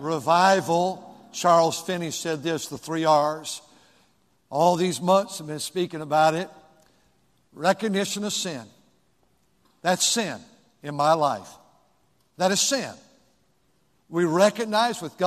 Revival. Charles Finney said this, the 3 R's. All these months I've been speaking about it. Recognition of sin. That's sin in my life. That is sin. We recognize with God.